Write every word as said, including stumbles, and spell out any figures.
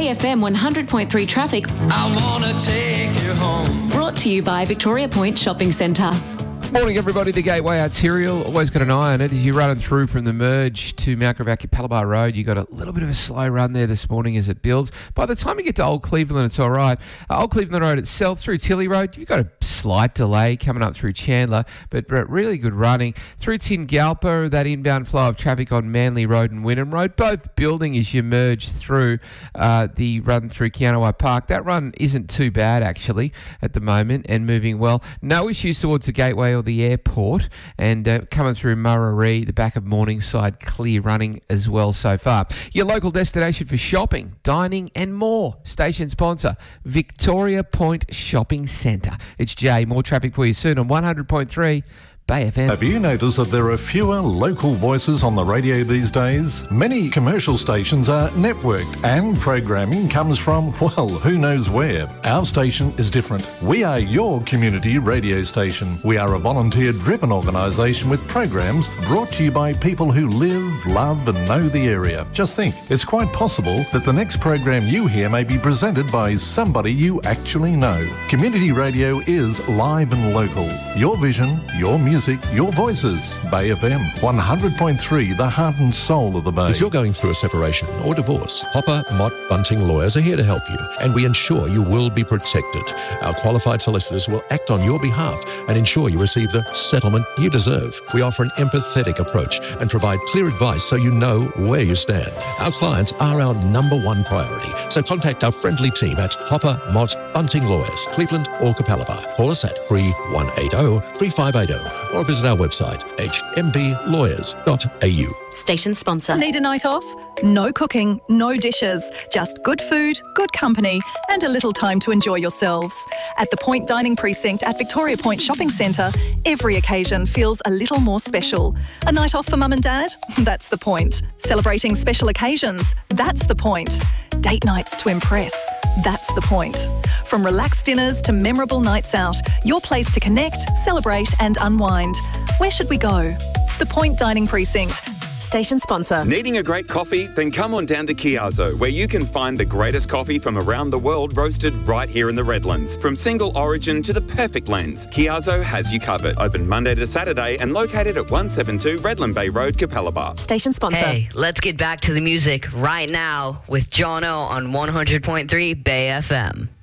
Bay F M one hundred point three traffic. I wanna take you home. Brought to you by Victoria Point Shopping Centre. Morning, everybody. The Gateway Arterial, always got an eye on it. As you're running through from the merge to Mount Gravatt Capalaba Road, you got a little bit of a slow run there this morning as it builds. By the time you get to Old Cleveland, it's all right. Uh, Old Cleveland Road itself through Tilly Road, you've got a slight delay coming up through Chandler, but really good running. Through Tingalpa, that inbound flow of traffic on Manly Road and Wynnum Road, both building as you merge through uh, the run through Kianawai Park. That run isn't too bad, actually, at the moment, and moving well. No issues towards the Gateway or the airport, and uh, coming through Murarrie, the back of Morningside, clear running as well so far. Your local destination for shopping, dining and more. Station sponsor, Victoria Point Shopping Centre. It's Jay. More traffic for you soon on one hundred point three Bay F M. Have you noticed that there are fewer local voices on the radio these days? Many commercial stations are networked and programming comes from, well, who knows where. Our station is different. We are your community radio station. We are a volunteer-driven organisation with programs brought to you by people who live, love and know the area. Just think, it's quite possible that the next program you hear may be presented by somebody you actually know. Community radio is live and local. Your vision, your music. Music, your voices. Bay F M one hundred point three, the heart and soul of the Bay. If you're going through a separation or divorce, Hopper Mott Bunting Lawyers are here to help you, and we ensure you will be protected. Our qualified solicitors will act on your behalf and ensure you receive the settlement you deserve. We offer an empathetic approach and provide clear advice so you know where you stand. Our clients are our number one priority, so contact our friendly team at Hopper Mott Bunting Lawyers, Cleveland or Capalaba. Call us at three one eight zero, three five eight zero or visit our website, h m b lawyers dot a u. Station sponsor. Need a night off? No cooking, no dishes, just good food, good company and a little time to enjoy yourselves. At the Point Dining Precinct at Victoria Point Shopping Centre, every occasion feels a little more special. A night off for mum and dad? That's the point. Celebrating special occasions? That's the point. Date nights to impress? That's the point. From relaxed dinners to memorable nights out, your place to connect, celebrate and unwind. Where should we go? The Point Dining Precinct. Station sponsor. Needing a great coffee? Then come on down to Chiazzo, where you can find the greatest coffee from around the world roasted right here in the Redlands. From single origin to the perfect blends, Chiazzo has you covered. Open Monday to Saturday and located at one seventy-two Redland Bay Road, Capalaba. Station sponsor. Hey, let's get back to the music right now with John O on one hundred point three Bay F M.